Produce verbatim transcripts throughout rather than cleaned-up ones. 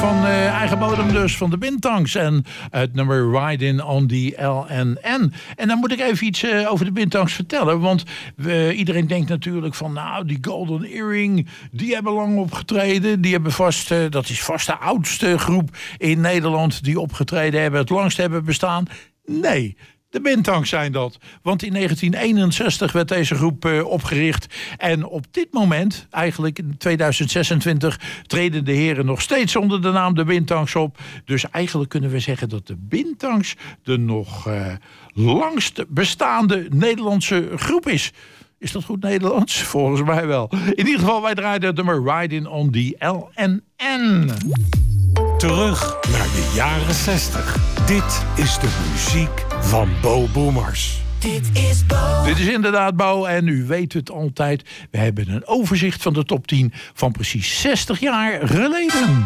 van uh, eigen bodem dus, van de Bintangs. En het nummer Riding on the L N N. En dan moet ik even iets uh, over de Bintangs vertellen. Want uh, iedereen denkt natuurlijk van, nou, die Golden Earring, die hebben lang opgetreden. Die hebben vast, uh, dat is vast de oudste groep in Nederland die opgetreden hebben, het langst hebben bestaan. Nee. De Bintangs zijn dat. Want in negentien eenenzestig werd deze groep uh, opgericht. En op dit moment, eigenlijk in tweeduizend zesentwintig... treden de heren nog steeds onder de naam de Bintangs op. Dus eigenlijk kunnen we zeggen dat de Bintangs de nog uh, langst bestaande Nederlandse groep is. Is dat goed Nederlands? Volgens mij wel. In ieder geval, wij draaien het nummer Riding on the L N N. Terug naar de jaren zestig. Dit is de muziek van Bo Boomers. Dit is Bo. Dit is inderdaad Bo en u weet het altijd. We hebben een overzicht van de top tien van precies zestig jaar geleden.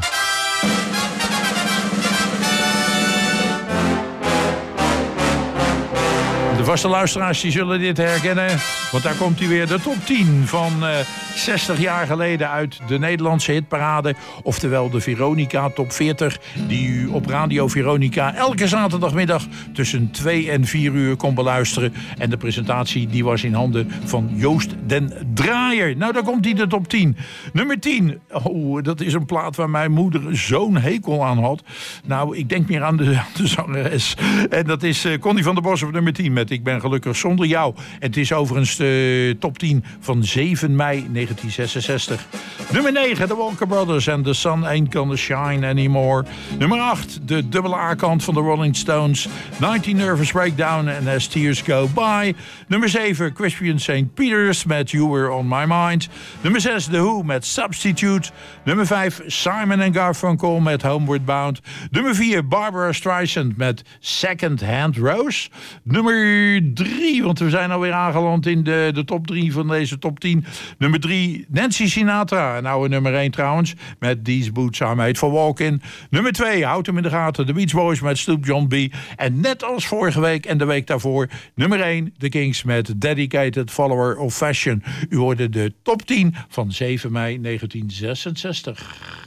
De vaste luisteraars die zullen dit herkennen. Want daar komt hij weer, de top tien van uh, zestig jaar geleden uit de Nederlandse hitparade. Oftewel de Veronica Top veertig. Die u op Radio Veronica elke zaterdagmiddag tussen twee en vier uur kon beluisteren. En de presentatie die was in handen van Joost den Draaier. Nou, daar komt hij, de top tien. Nummer tien. Oh, dat is een plaat waar mijn moeder zo'n hekel aan had. Nou, ik denk meer aan de, de zangeres. En dat is uh, Connie van der Bos op nummer tien met Ik ben gelukkig zonder jou. En het is overigens de top tien van zeven mei negentien zesenzestig. Nummer negen, The Walker Brothers and The Sun Ain't Gonna Shine Anymore. Nummer acht, de dubbele A-kant van de Rolling Stones. negentien Nervous Breakdown and As Tears Go By. Nummer zeven, Christian Saint Peters met You Were On My Mind. Nummer zes, The Who met Substitute. Nummer vijf, Simon and Garfunkel met Homeward Bound. Nummer vier, Barbara Streisand met Second Hand Rose. Nummer drie, want we zijn alweer aangeland in de, de top drie van deze top tien. Nummer drie, Nancy Sinatra. En oude nummer één trouwens, met These Boots Are Made For Walking. Nummer twee, houd hem in de gaten, The Beach Boys met Snoop John B. En net als vorige week en de week daarvoor, nummer één, The Kings met Dedicated Follower of Fashion. U hoorde de top tien van zeven mei negentien zesenzestig.